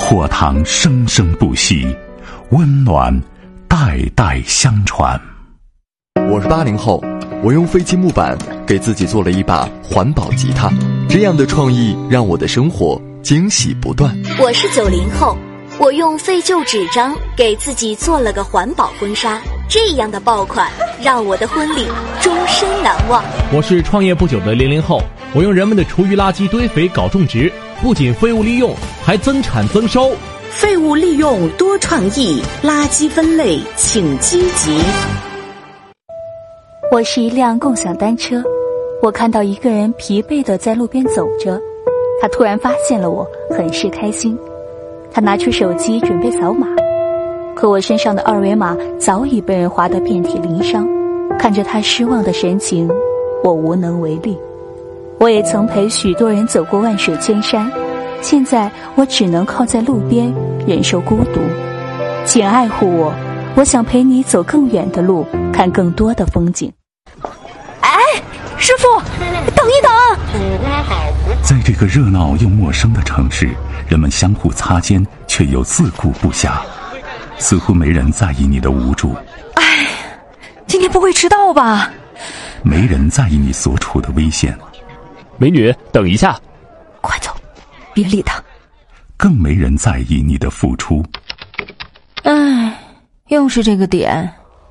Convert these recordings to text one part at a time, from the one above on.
火塘生生不息，温暖代代相传。 我是80后，我用废弃木板给自己做了一把环保吉他，这样的创意让我的生活惊喜不断。 我是90后，我用废旧纸张给自己做了个环保婚纱，这样的爆款让我的婚礼终身难忘。 我是创业不久的00后，我用人们的厨余垃圾堆肥搞种植，不仅废物利用，还增产增收。 废物利用多创意，垃圾分类请积极。 我是一辆共享单车，我看到一个人疲惫地在路边走着，他突然发现了我，很是开心。他拿出手机准备扫码，可我身上的二维码早已被人划得遍体鳞伤。看着他失望的神情，我无能为力。我也曾陪许多人走过万水千山，现在我只能靠在路边忍受孤独。请爱护我，我想陪你走更远的路，看更多的风景。哎，师傅，等一等！ 在这个热闹又陌生的城市，人们相互擦肩，却又自顾不暇，似乎没人在意你的无助。 哎，今天不会迟到吧？ 没人在意你所处的危险。 美女，等一下！ 快走，别理他。 更没人在意你的付出。 哎，又是这个点。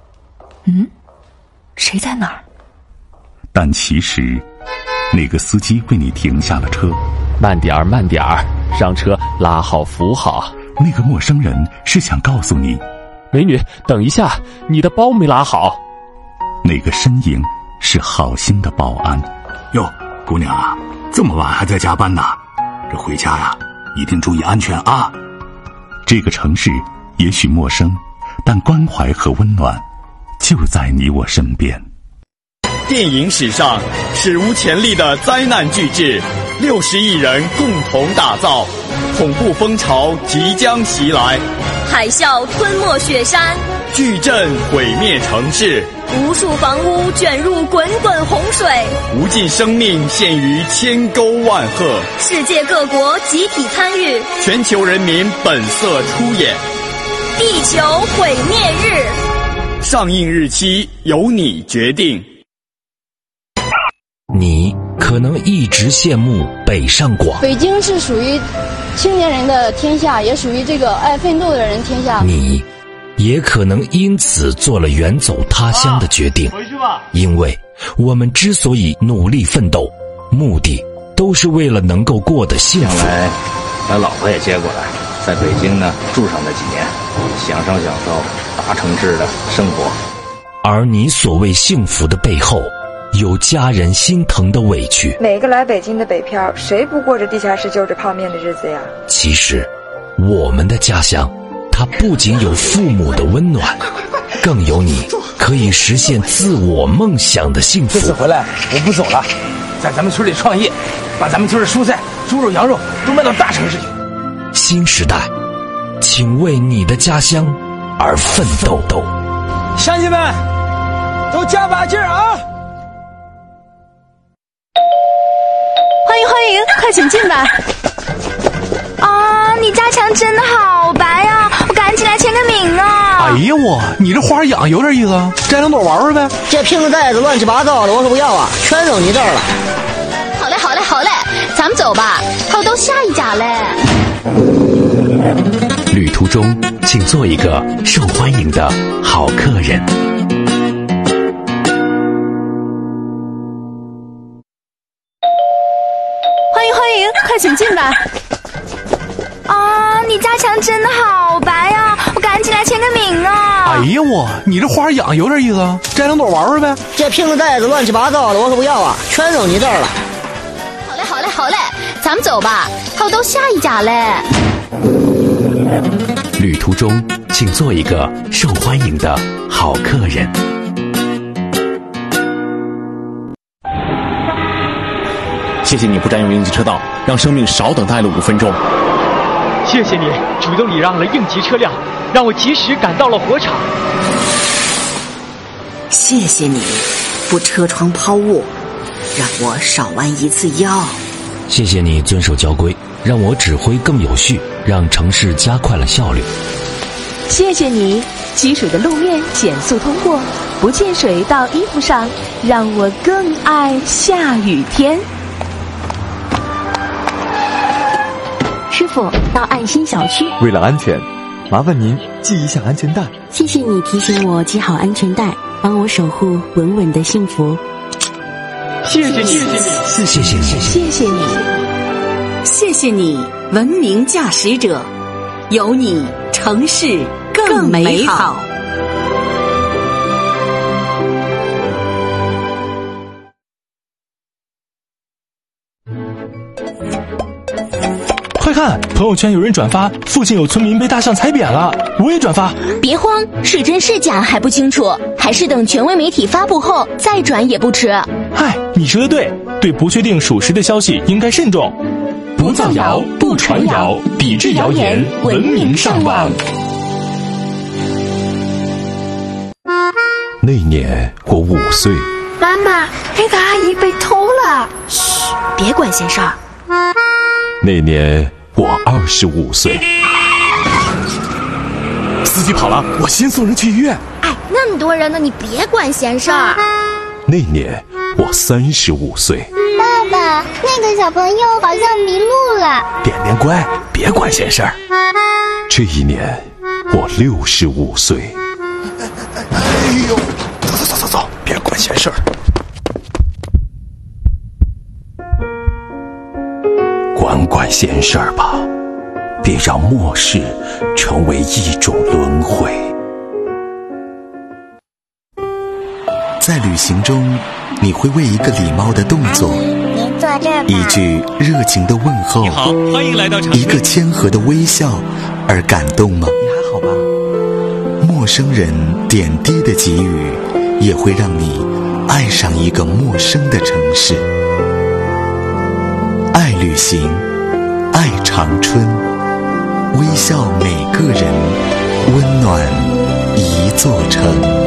谁在哪儿？ 但其实那个司机为你停下了车。 慢点儿，慢点儿，上车拉好扶好。 那个陌生人是想告诉你， 美女，等一下，你的包没拉好。 那个身影是好心的保安。 哟，姑娘啊，这么晚还在加班呢？这回家呀，一定注意安全啊。 这个城市也许陌生，但关怀和温暖就在你我身边。 电影史上史无前例的灾难巨制，60亿人共同打造，恐怖风潮即将袭来， 海啸吞没雪山， 巨震毁灭城市， 无数房屋卷入滚滚洪水， 无尽生命陷于千沟万壑， 世界各国集体参与， 全球人民本色出演。 地球毁灭日， 上映日期由你决定。 你可能一直羡慕北上广， 北京是属于青年人的天下，也属于这个爱奋斗的人天下。 你也可能因此做了远走他乡的决定，因为我们之所以努力奋斗，目的都是为了能够过得幸福。 将来把老婆也接过来，在北京呢住上那几年，享受大城市的生活。 而你所谓幸福的背后，有家人心疼的委屈。 每个来北京的北漂，谁不过着地下室就着泡面的日子呀？ 其实我们的家乡，它不仅有父母的温暖，更有你可以实现自我梦想的幸福。 这次回来我不走了，在咱们村里创业，把咱们村的蔬菜、猪肉、羊肉都卖到大城市去。 新时代，请为你的家乡而奋斗。 乡亲们，都加把劲儿啊！ 欢迎，快请进来。 啊，你家墙真的好白啊，我赶紧来签个名啊。 哎呀我，你这花养有点意思啊，摘两朵玩玩呗。 这瓶子袋子乱七八糟的，我说不要啊，全扔你这儿了。 好嘞，咱们走吧，还有都下一家嘞。 旅途中请做一个受欢迎的好客人。 欢迎，快请进来。 啊，你家墙真的好白啊，我赶紧来签个名啊。 哎呀我，你这花养有点意思啊，摘两朵玩玩呗。 这瓶子袋子乱七八糟的，我说不要啊，全扔你这儿了。 好嘞，咱们走吧，还有都下一家嘞。 旅途中请做一个受欢迎的好客人。 谢谢你不占用应急车道，让生命少等待了5分钟。 谢谢你主动礼让了应急车辆，让我及时赶到了火场。 谢谢你不车窗抛物，让我少弯一次腰。 谢谢你遵守交规，让我指挥更有序。 让城市加快了效率。 谢谢你，积水的路面减速通过，不溅水到衣服上，让我更爱下雨天。 师傅，到爱心小区。 为了安全，麻烦您系一下安全带。 谢谢你提醒我系好安全带，帮我守护稳稳的幸福。 谢谢你， 谢谢你， 谢谢你， 谢谢你，文明驾驶者，有你，城市更美好。 快看，朋友圈有人转发附近有村民被大象踩扁了，我也转发。 别慌，是真是假还不清楚，还是等权威媒体发布后再转也不迟。 嗨，你说的对，对不确定属实的消息应该慎重， 不造谣，不传谣，抵制谣言，文明上网。 那年我5岁。 妈妈，那个阿姨被偷了。嘘，别管闲事儿。 那年我25岁。 司机跑了，我先送人去医院。 哎，那么多人呢，你别管闲事儿。 那年我35岁。 爸爸，那个小朋友好像迷路了。 点点乖，别管闲事儿。 这一年我65岁。 哎呦，走，别管闲事儿。 管闲事儿吧，别让漠视成为一种轮回。 在旅行中，你会为一个礼貌的动作，一句热情的问候， 你好，欢迎来到长春， 一个谦和的微笑而感动吗？ 你还好吧？ 陌生人点滴的给予，也会让你爱上一个陌生的城市。爱旅行，爱长春，微笑每个人，温暖一座城。